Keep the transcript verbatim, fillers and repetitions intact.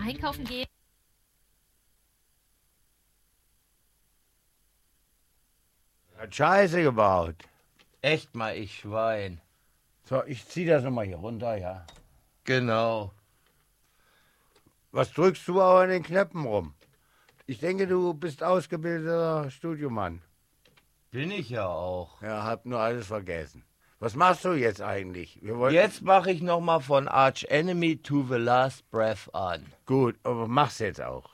einkaufen gehen. Hat Scheiße gebaut. Echt mal, ich Schwein. So, ich zieh das nochmal hier runter, ja. Genau. Was drückst du aber an den Knöpfen rum? Ich denke, du bist ausgebildeter Studiomann. Bin ich ja auch. Ja, hab nur alles vergessen. Was machst du jetzt eigentlich? Wir wollten... Jetzt mache ich nochmal von Arch Enemy to the Last Breath an. Gut, aber mach's jetzt auch.